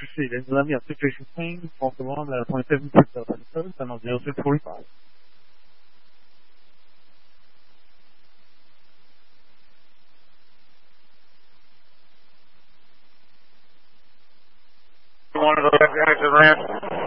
proceeded. Let me up. Situation clean. False alarm. That 27 service. I'm on 0645. One of those guys that ran.